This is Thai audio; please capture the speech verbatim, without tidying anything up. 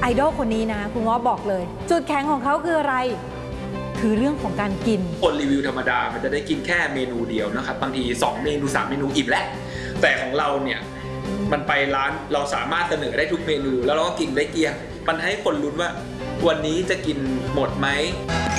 ดอลคนนี้นะคุณง้อบอกเลยจุดแข็งของเขาคืออะไรคือเรื่องของการกินคนรีวิวธรรมดามันจะได้กินแค่เมนูเดียวนะครับบางทีสองเมนูสามเมนูอิ่มแล้วแต่ของเราเนี่ยมันไปร้านเราสามารถเสนอได้ทุกเมนูแล้วเราก็กินได้เกลี้ยงมันให้คนลุ้นว่าวันนี้จะกินหมดไหม